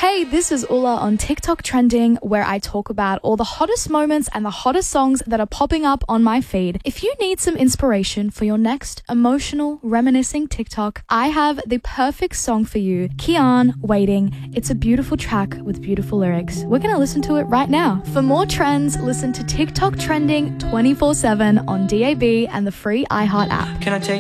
Hey, this is Ula on TikTok Trending, where I talk about all the hottest moments and the hottest songs that are popping up on my feed. If you need some inspiration for your next emotional, reminiscing TikTok, I have the perfect song for you. Kian, Waiting. It's a beautiful track with beautiful lyrics. We're going to listen to it right now. For more trends, listen to TikTok Trending 24/7 on DAB and the free iHeart app. Can I take